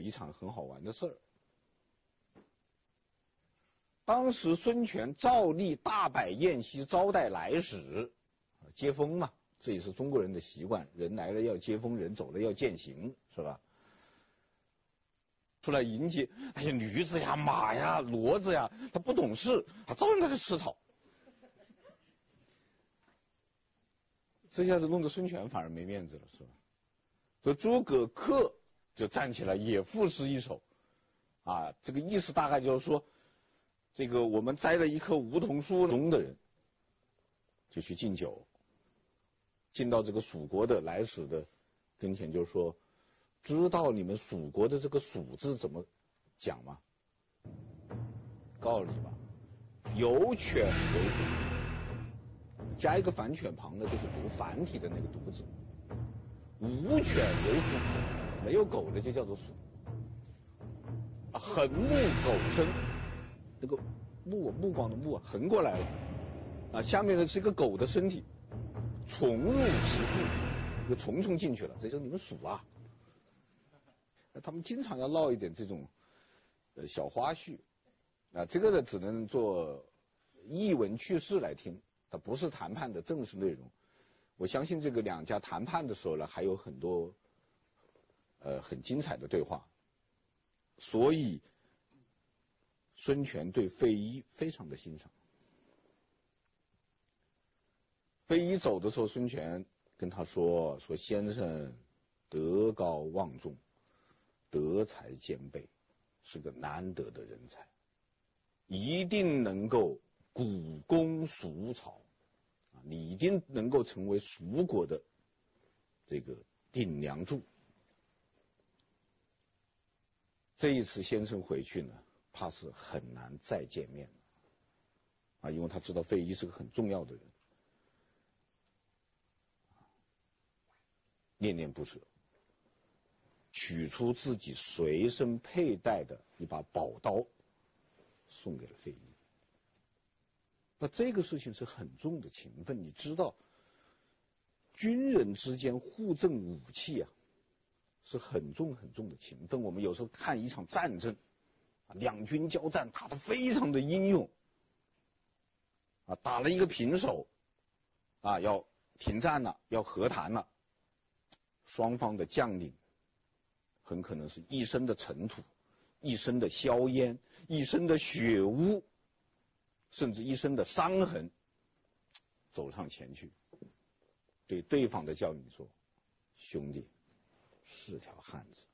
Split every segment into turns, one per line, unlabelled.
一场很好玩的事儿。当时孙权照例大摆宴席招待来使，接风嘛，这也是中国人的习惯，人来了要接风，人走了要饯行，是吧？出来迎接，哎呀，驴子呀、马呀、骡子呀，他不懂事，他照样在这吃草。这下子弄得孙权反而没面子了，是吧？这诸葛恪就站起来也赋诗一首，啊，这个意思大概就是说，这个我们栽了一棵梧桐树中的人，就去敬酒，敬到这个蜀国的来使的跟前，就是说，知道你们蜀国的这个蜀字怎么讲吗？告诉你吧，有犬为虎，加一个反犬旁的，就是读繁体的那个读字。无犬为虎，没有狗的就叫做蜀。横木狗生，这个目光的目啊，横过来了啊，下面的是一个狗的身体，虫入其腹，这个虫进去了，这就是你们蜀啊。他们经常要唠一点这种小花絮啊，这个呢只能做译文趣事来听，它不是谈判的正式内容。我相信这个两家谈判的时候呢，还有很多很精彩的对话。所以孙权对费祎非常的欣赏。费祎走的时候，孙权跟他说先生德高望重，德才兼备，是个难得的人才，一定能够鼓功蜀曹啊！你一定能够成为蜀国的这个顶梁柱。这一次先生回去呢，怕是很难再见面了啊，因为他知道费祎是个很重要的人，念念不舍，取出自己随身佩戴的一把宝刀，送给了费祎。那这个事情是很重的情分，你知道，军人之间互赠武器啊，是很重很重的情分。我们有时候看一场战争，两军交战打得非常的英勇，啊，打了一个平手，啊，要停战了，要和谈了，双方的将领很可能是一身的尘土，一身的硝烟，一身的血污，甚至一身的伤痕，走上前去，对对方的将领说：“兄弟，是条汉子。”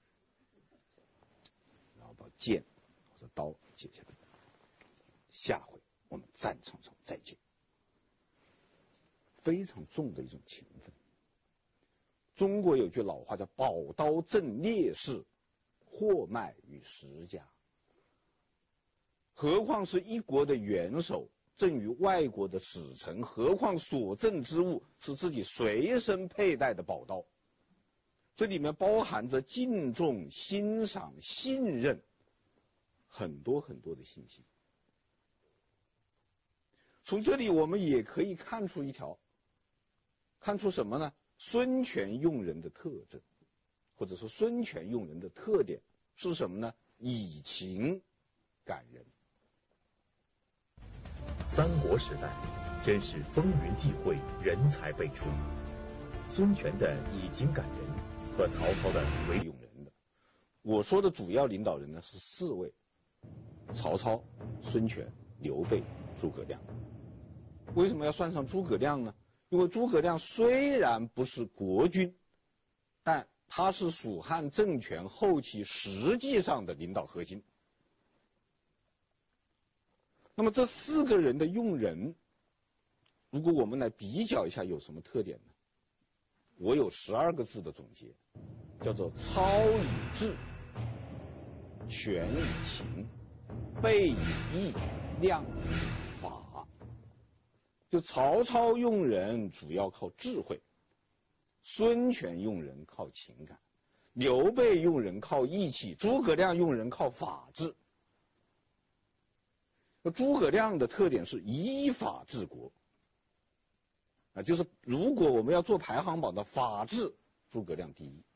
然后把剑或者刀解下来，下回我们战场上再见。非常重的一种情分。中国有句老话叫“宝刀震烈士，货卖与十家”，何况是一国的元首赠与外国的使臣，何况所赠之物是自己随身佩戴的宝刀，这里面包含着敬重、欣赏、信任很多很多的信息。从这里我们也可以看出看出什么呢？孙权用人的特征，或者说孙权用人的特点是什么呢？以情感人。
三国时代真是风云际会，人才辈出。孙权的以情感人和曹操的为
用人的，我说的主要领导人呢是4位：曹操、孙权、刘备、诸葛亮。为什么要算上诸葛亮呢？因为诸葛亮虽然不是国君，但他是蜀汉政权后期实际上的领导核心。那么这4个人的用人，如果我们来比较一下有什么特点呢？我有12个字的总结，叫做操以智，权以情，备以义，量以法。就曹操用人主要靠智慧，孙权用人靠情感，刘备用人靠义气，诸葛亮用人靠法治。那诸葛亮的特点是依法治国啊，就是如果我们要做排行榜的法治，诸葛亮第一。